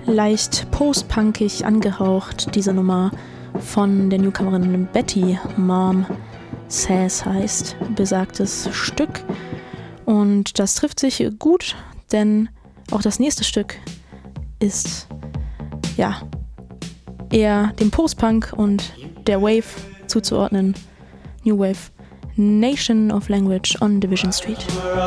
leicht post-punkig angehaucht, diese Nummer von der Newcomerin Betty. Mom Says heißt besagtes Stück. Und das trifft sich gut, denn auch das nächste Stück ist ja eher dem Post-Punk und der Wave zuzuordnen. New Wave, Nation of Language on Division Street.